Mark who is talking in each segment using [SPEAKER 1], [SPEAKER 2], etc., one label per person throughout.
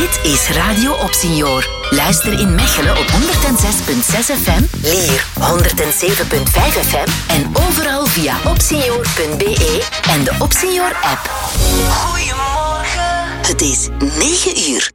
[SPEAKER 1] Dit is Radio Opsenior. Luister in Mechelen op 106.6 FM, Lier 107.5 FM en overal via opsenior.be en de Opsenior-app. Goedemorgen. Het is 9 uur.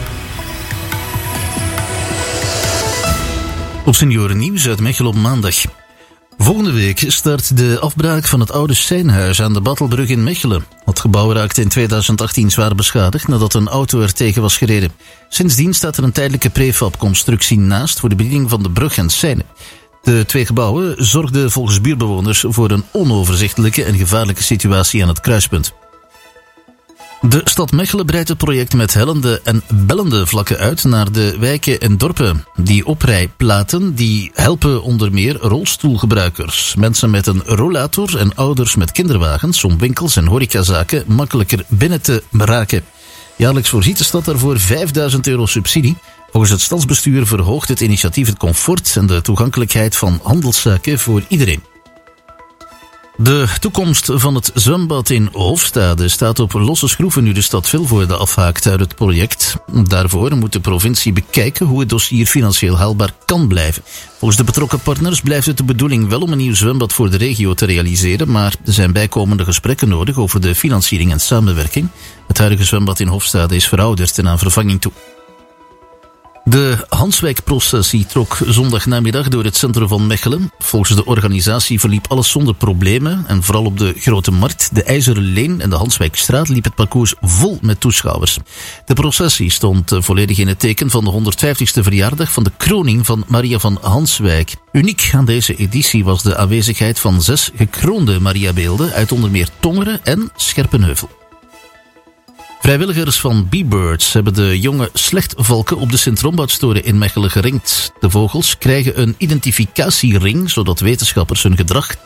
[SPEAKER 2] Opsenior nieuws uit Mechelen op maandag. Volgende week start de afbraak van het oude Seinhuis aan de Battelbrug in Mechelen. Het gebouw raakte in 2018 zwaar beschadigd nadat een auto er tegen was gereden. Sindsdien staat er een tijdelijke prefabconstructie naast voor de bediening van de brug en Seine. De twee gebouwen zorgden volgens buurtbewoners voor een onoverzichtelijke en gevaarlijke situatie aan het kruispunt. De stad Mechelen breidt het project met hellende en bellende vlakken uit naar de wijken en dorpen. Die oprijplaten die helpen onder meer rolstoelgebruikers, mensen met een rollator en ouders met kinderwagens om winkels en horecazaken makkelijker binnen te raken. Jaarlijks voorziet de stad daarvoor €5.000 subsidie. Volgens het stadsbestuur verhoogt het initiatief het comfort en de toegankelijkheid van handelszaken voor iedereen. De toekomst van het zwembad in Hofstade staat op losse schroeven nu de stad Vilvoorde afhaakt uit het project. Daarvoor moet de provincie bekijken hoe het dossier financieel haalbaar kan blijven. Volgens de betrokken partners blijft het de bedoeling wel om een nieuw zwembad voor de regio te realiseren, maar er zijn bijkomende gesprekken nodig over de financiering en samenwerking. Het huidige zwembad in Hofstade is verouderd en aan vervanging toe. De Hanswijk-processie trok zondagnamiddag door het centrum van Mechelen. Volgens de organisatie verliep alles zonder problemen en vooral op de Grote Markt, de IJzeren Leen en de Hanswijkstraat liep het parcours vol met toeschouwers. De processie stond volledig in het teken van de 150ste verjaardag van de kroning van Maria van Hanswijk. Uniek aan deze editie was de aanwezigheid van 6 gekroonde Mariabeelden uit onder meer Tongeren en Scherpenheuvel. Vrijwilligers van B-Birds hebben de jonge slechtvalken op de Sint-Romboudstoren in Mechelen geringd. De vogels krijgen een identificatiering, zodat wetenschappers hun gedrag